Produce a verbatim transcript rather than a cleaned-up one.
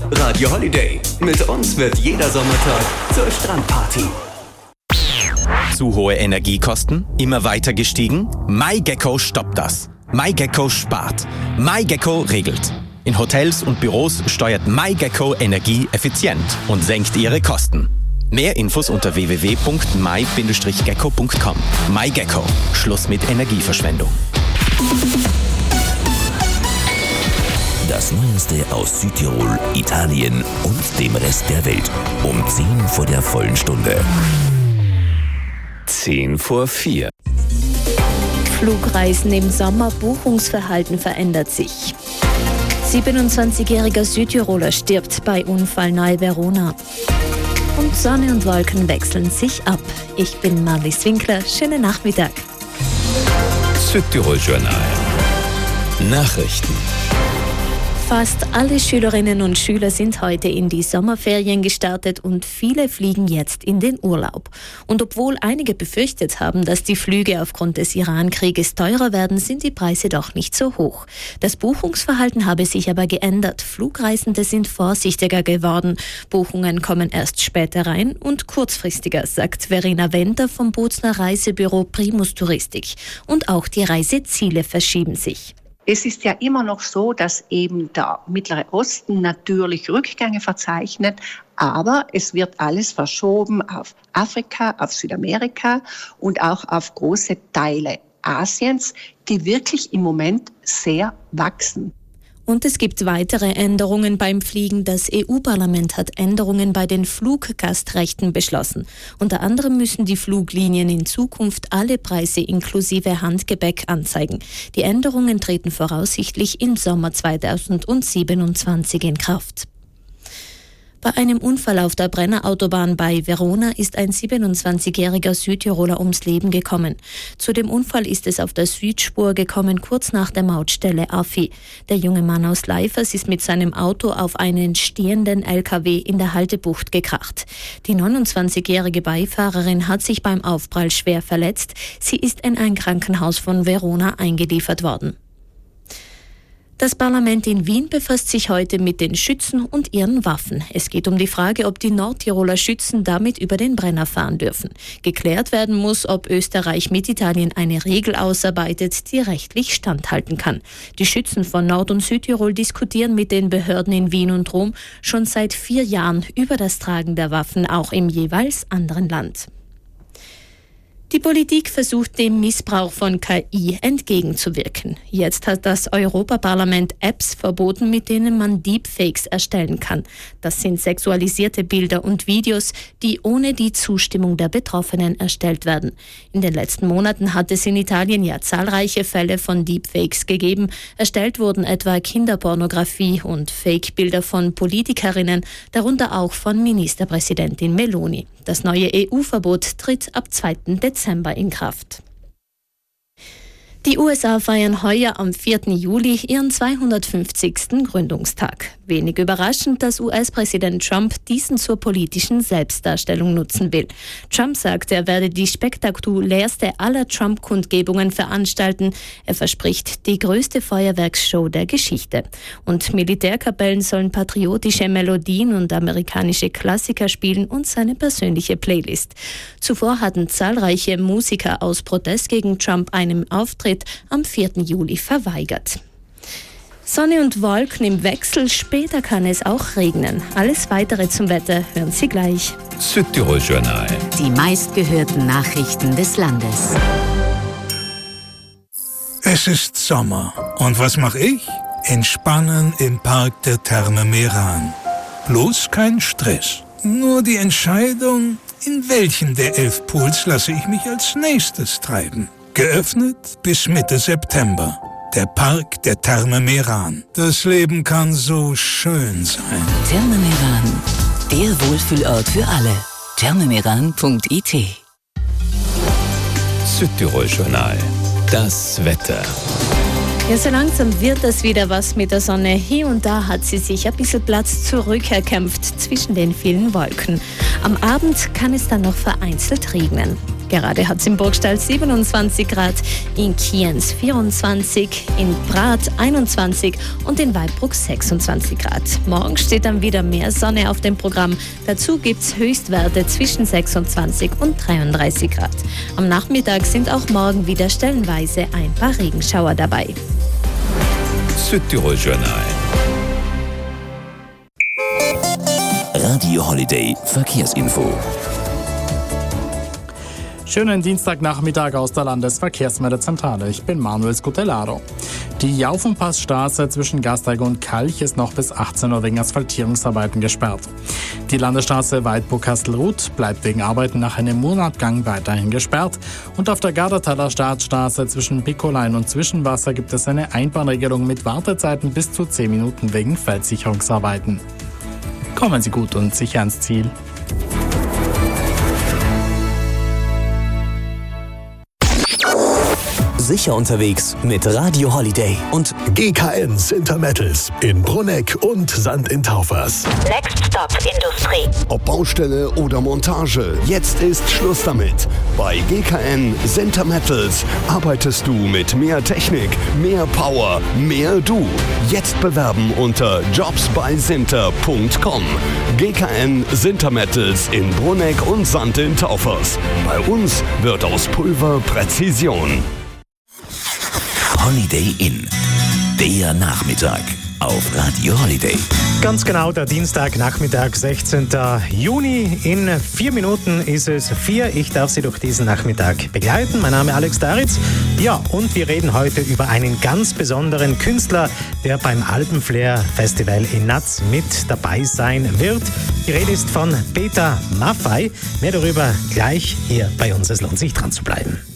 Radio Holiday. Mit uns wird jeder Sommertag zur Strandparty. Zu hohe Energiekosten? Immer weiter gestiegen? MyGecko stoppt das. MyGecko spart. MyGecko regelt. In Hotels und Büros steuert MyGecko Energie effizient und senkt ihre Kosten. Mehr Infos unter w w w punkt my Bindestrich gecko punkt com. MyGecko. Schluss mit Energieverschwendung. Das Neueste aus Südtirol, Italien und dem Rest der Welt. Um zehn vor der vollen Stunde. zehn vor vier. Flugreisen im Sommer, Buchungsverhalten verändert sich. siebenundzwanzigjähriger Südtiroler stirbt bei Unfall nahe Verona. Und Sonne und Wolken wechseln sich ab. Ich bin Marlies Winkler. Schönen Nachmittag. Südtirol Journal. Nachrichten. Fast alle Schülerinnen und Schüler sind heute in die Sommerferien gestartet und viele fliegen jetzt in den Urlaub. Und obwohl einige befürchtet haben, dass die Flüge aufgrund des Iran-Krieges teurer werden, sind die Preise doch nicht so hoch. Das Buchungsverhalten habe sich aber geändert. Flugreisende sind vorsichtiger geworden. Buchungen kommen erst später rein und kurzfristiger, sagt Verena Wender vom Bozner Reisebüro Primus Touristik. Und auch die Reiseziele verschieben sich. Es ist ja immer noch so, dass eben der Mittlere Osten natürlich Rückgänge verzeichnet, aber es wird alles verschoben auf Afrika, auf Südamerika und auch auf große Teile Asiens, die wirklich im Moment sehr wachsen. Und es gibt weitere Änderungen beim Fliegen. Das E U-Parlament hat Änderungen bei den Fluggastrechten beschlossen. Unter anderem müssen die Fluglinien in Zukunft alle Preise inklusive Handgepäck anzeigen. Die Änderungen treten voraussichtlich im Sommer zweitausendsiebenundzwanzig in Kraft. Bei einem Unfall auf der Brennerautobahn bei Verona ist ein siebenundzwanzigjähriger Südtiroler ums Leben gekommen. Zu dem Unfall ist es auf der Südspur gekommen, kurz nach der Mautstelle Affi. Der junge Mann aus Leifers ist mit seinem Auto auf einen stehenden L K W in der Haltebucht gekracht. Die neunundzwanzigjährige Beifahrerin hat sich beim Aufprall schwer verletzt. Sie ist in ein Krankenhaus von Verona eingeliefert worden. Das Parlament in Wien befasst sich heute mit den Schützen und ihren Waffen. Es geht um die Frage, ob die Nordtiroler Schützen damit über den Brenner fahren dürfen. Geklärt werden muss, ob Österreich mit Italien eine Regel ausarbeitet, die rechtlich standhalten kann. Die Schützen von Nord- und Südtirol diskutieren mit den Behörden in Wien und Rom schon seit vier Jahren über das Tragen der Waffen auch im jeweils anderen Land. Die Politik versucht, dem Missbrauch von K I entgegenzuwirken. Jetzt hat das Europaparlament Apps verboten, mit denen man Deepfakes erstellen kann. Das sind sexualisierte Bilder und Videos, die ohne die Zustimmung der Betroffenen erstellt werden. In den letzten Monaten hat es in Italien ja zahlreiche Fälle von Deepfakes gegeben. Erstellt wurden etwa Kinderpornografie und Fake-Bilder von Politikerinnen, darunter auch von Ministerpräsidentin Meloni. Das neue E U-Verbot tritt ab zweiten Dezember in Kraft. Die U S A feiern heuer am vierten Juli ihren zweihundertfünfzigsten Gründungstag. Wenig überraschend, dass U S-Präsident Trump diesen zur politischen Selbstdarstellung nutzen will. Trump sagt, er werde die spektakulärste aller Trump-Kundgebungen veranstalten. Er verspricht die größte Feuerwerksshow der Geschichte. Und Militärkapellen sollen patriotische Melodien und amerikanische Klassiker spielen und seine persönliche Playlist. Zuvor hatten zahlreiche Musiker aus Protest gegen Trump einen Auftritt am vierten Juli verweigert. Sonne und Wolken im Wechsel, später kann es auch regnen. Alles Weitere zum Wetter hören Sie gleich. Südtirol Journal. Die meistgehörten Nachrichten des Landes. Es ist Sommer. Und was mache ich? Entspannen im Park der Therme Meran. Bloß kein Stress. Nur die Entscheidung, in welchen der elf Pools lasse ich mich als nächstes treiben. Geöffnet bis Mitte September. Der Park der Therme Meran. Das Leben kann so schön sein. Therme Meran, der Wohlfühlort für alle. thermemeran punkt I T. Südtirol Journal. Das Wetter. Ja, so langsam wird das wieder was mit der Sonne. Hier und da hat sie sich ein bisschen Platz zurückerkämpft zwischen den vielen Wolken. Am Abend kann es dann noch vereinzelt regnen. Gerade hat es in Burgstall siebenundzwanzig Grad, in Kienz vierundzwanzig, in Brat einundzwanzig und in Weilbruck sechsundzwanzig Grad. Morgen steht dann wieder mehr Sonne auf dem Programm. Dazu gibt es Höchstwerte zwischen sechsundzwanzig und dreiunddreißig Grad. Am Nachmittag sind auch morgen wieder stellenweise ein paar Regenschauer dabei. Südtirol Journal. Radio Holiday Verkehrsinfo. Schönen Dienstagnachmittag aus der Landesverkehrsmeldezentrale. Ich bin Manuel Scutellaro. Die Jaufenpassstraße zwischen Gasteig und Kalch ist noch bis achtzehn Uhr wegen Asphaltierungsarbeiten gesperrt. Die Landesstraße Weidburg-Kastelruth bleibt wegen Arbeiten nach einem Monatgang weiterhin gesperrt. Und auf der Gardertaler Staatsstraße zwischen Picolein und Zwischenwasser gibt es eine Einbahnregelung mit Wartezeiten bis zu zehn Minuten wegen Feldsicherungsarbeiten. Kommen Sie gut und sicher ans Ziel. Sicher unterwegs mit Radio Holiday und G K N Sintermettals in Brunegg und Sand in Taufers. Next Stop Industrie. Ob Baustelle oder Montage, jetzt ist Schluss damit. Bei G K N Sintermettals arbeitest du mit mehr Technik, mehr Power, mehr du. Jetzt bewerben unter jobs bei sinter punkt com. G K N Sintermettals in Brunegg und Sand in Taufers. Bei uns wird aus Pulver Präzision. Holiday Inn. Der Nachmittag auf Radio Holiday. Ganz genau, der Dienstagnachmittag, sechzehnten Juni. In vier Minuten ist es vier. Ich darf Sie durch diesen Nachmittag begleiten. Mein Name ist Alex Daritz. Ja, und wir reden heute über einen ganz besonderen Künstler, der beim Alpenflair Festival in Natz mit dabei sein wird. Die Rede ist von Peter Maffay. Mehr darüber gleich hier bei uns. Es lohnt sich, dran zu bleiben.